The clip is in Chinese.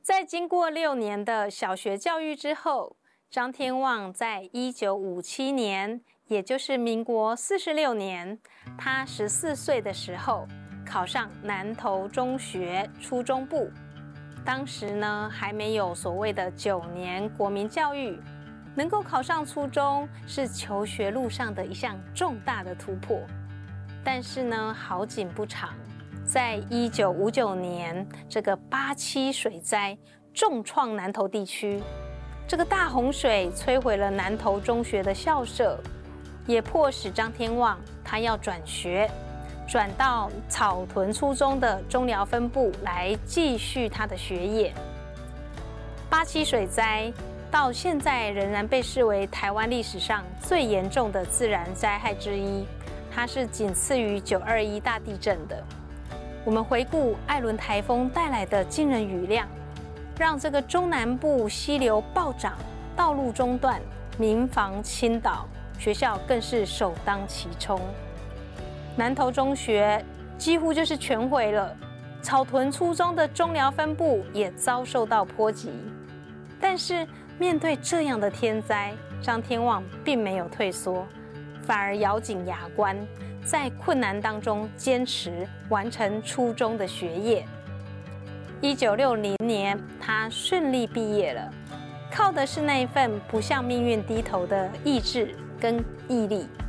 在经过6年的小学教育之后，张天旺在1957年，也就是民国46年，他14岁的时候，考上南投中学初中部。当时呢，还没有所谓的9年国民教育，能够考上初中是求学路上的一项重大的突破。但是呢，好景不长，在1959年，这个87水灾重创南投地区，这个大洪水摧毁了南投中学的校舍，也迫使张天旺他要转学，转到草屯初中的中寮分部来继续他的学业。87水灾到现在仍然被视为台湾历史上最严重的自然灾害之一，它是仅次于921大地震的。我们回顾艾伦台风带来的惊人雨量，让这个中南部溪流暴涨，道路中断，民房倾倒，学校更是首当其冲。南投中学几乎就是全毁了，草屯初中的中寮分部也遭受到波及。但是面对这样的天灾，张天旺并没有退缩，反而咬紧牙关，在困难当中坚持完成初中的学业。1960年，他顺利毕业了，靠的是那一份不向命运低头的意志跟毅力。